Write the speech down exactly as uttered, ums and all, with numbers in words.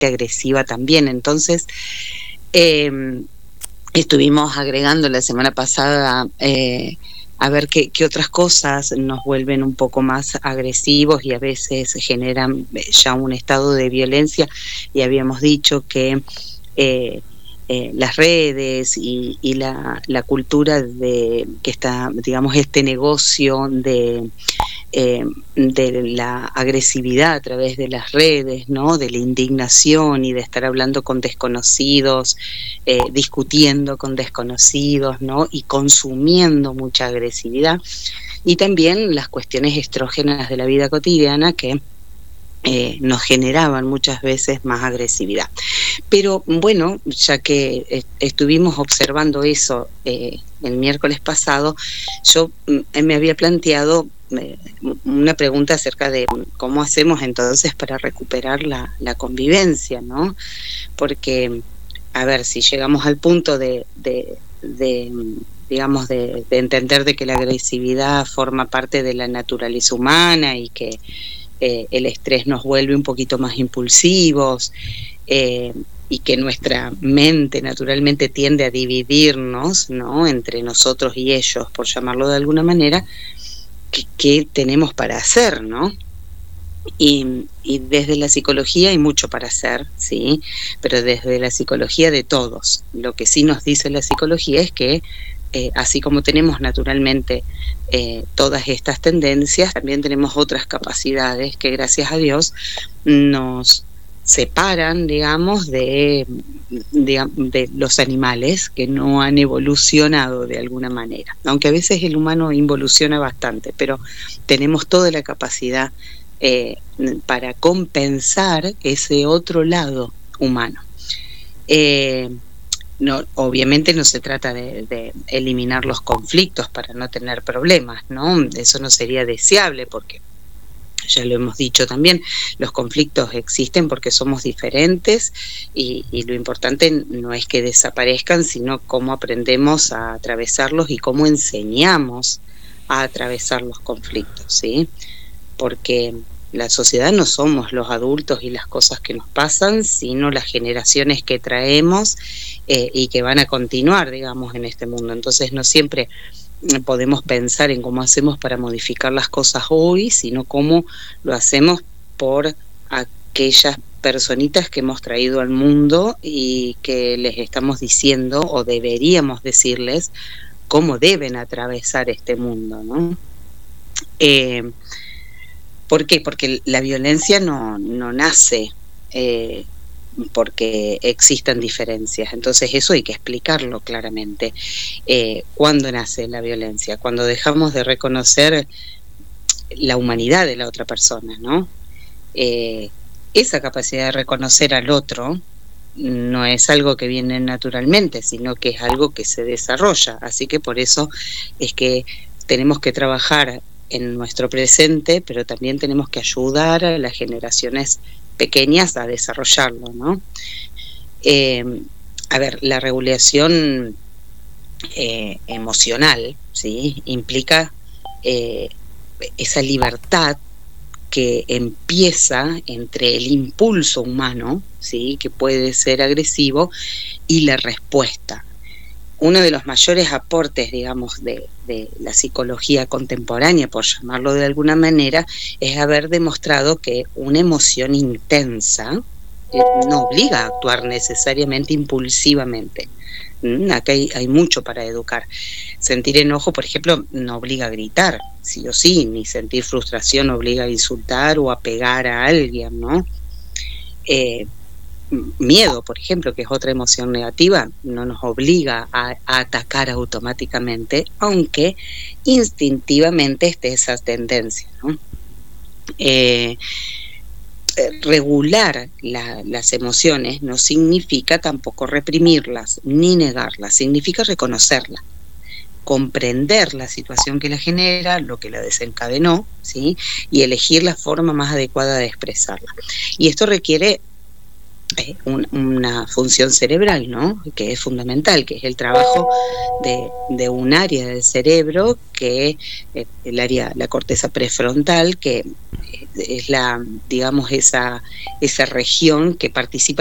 agresiva también. Entonces, eh, estuvimos agregando la semana pasada eh, a ver qué, qué otras cosas nos vuelven un poco más agresivos y a veces generan ya un estado de violencia, y habíamos dicho que eh, eh, las redes y, y la, la cultura de que está, digamos, este negocio de Eh, de la agresividad a través de las redes, ¿no? De la indignación y de estar hablando con desconocidos, eh, discutiendo con desconocidos, ¿no? Y consumiendo mucha agresividad. Y también las cuestiones estrógenas de la vida cotidiana que eh, nos generaban muchas veces más agresividad. Pero bueno, ya que est estuvimos observando eso eh, el miércoles pasado, yo mm, me había planteado eh, una pregunta acerca de cómo hacemos entonces para recuperar la, la convivencia, ¿no? Porque, a ver, si llegamos al punto de, de, de digamos, de, de entender de que la agresividad forma parte de la naturaleza humana y que eh, el estrés nos vuelve un poquito más impulsivos, eh, y que nuestra mente naturalmente tiende a dividirnos, ¿no? Entre nosotros y ellos, por llamarlo de alguna manera, ¿qué, qué tenemos para hacer, ¿no? Y, y desde la psicología hay mucho para hacer, ¿sí? Pero desde la psicología de todos. Lo que sí nos dice la psicología es que eh, así como tenemos naturalmente eh, todas estas tendencias, también tenemos otras capacidades que gracias a Dios nos separan, digamos, de, de, de los animales que no han evolucionado de alguna manera. Aunque a veces el humano involuciona bastante, pero tenemos toda la capacidad eh, para compensar ese otro lado humano. Eh, no, obviamente no se trata de, de eliminar los conflictos para no tener problemas, ¿no? Eso no sería deseable porque, ya lo hemos dicho también, los conflictos existen porque somos diferentes y, y lo importante no es que desaparezcan, sino cómo aprendemos a atravesarlos y cómo enseñamos a atravesar los conflictos, ¿sí? Porque la sociedad no somos los adultos y las cosas que nos pasan, sino las generaciones que traemos eh, y que van a continuar, digamos, en este mundo. Entonces no siempre podemos pensar en cómo hacemos para modificar las cosas hoy, sino cómo lo hacemos por aquellas personitas que hemos traído al mundo y que les estamos diciendo, o deberíamos decirles, cómo deben atravesar este mundo, ¿no? Eh, ¿Por qué? Porque la violencia no, no nace eh, porque existan diferencias. Entonces eso hay que explicarlo claramente. Eh, ¿Cuándo nace la violencia? Cuando dejamos de reconocer la humanidad de la otra persona, ¿no? Eh, esa capacidad de reconocer al otro no es algo que viene naturalmente, sino que es algo que se desarrolla. Así que por eso es que tenemos que trabajar en nuestro presente, pero también tenemos que ayudar a las generaciones pequeñas a desarrollarlo, ¿no? Eh, a ver, la regulación eh, emocional, ¿sí? Implica eh, esa libertad que empieza entre el impulso humano, ¿sí? Que puede ser agresivo, y la respuesta. Uno de los mayores aportes, digamos, de, de la psicología contemporánea, por llamarlo de alguna manera, es haber demostrado que una emoción intensa eh, no obliga a actuar necesariamente impulsivamente. Mm, acá hay, hay mucho para educar. Sentir enojo, por ejemplo, no obliga a gritar, sí o sí, ni sentir frustración obliga a insultar o a pegar a alguien, ¿no? Eh, Miedo, por ejemplo, que es otra emoción negativa, no nos obliga a, a atacar automáticamente, aunque instintivamente esté esa tendencia, ¿no? Eh, regular la, las emociones no significa tampoco reprimirlas ni negarlas, significa reconocerlas, comprender la situación que la genera, lo que la desencadenó, ¿sí? Y elegir la forma más adecuada de expresarla. Y esto requiere eh, un, una función cerebral, ¿no? Que es fundamental, que es el trabajo de, de un área del cerebro, que es el área, la corteza prefrontal, que es la, digamos, esa, esa región que participa